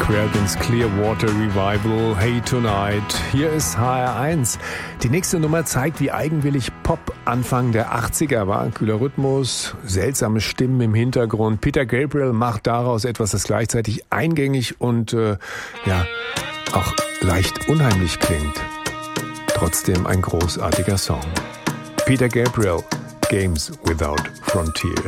Cragans Clearwater Revival, Hey Tonight. Hier ist HR1. Die nächste Nummer zeigt, wie eigenwillig Pop Anfang der 80er war. Kühler Rhythmus, seltsame Stimmen im Hintergrund. Peter Gabriel macht daraus etwas, das gleichzeitig eingängig und auch leicht unheimlich klingt. Trotzdem ein großartiger Song. Peter Gabriel, Games Without Frontiers.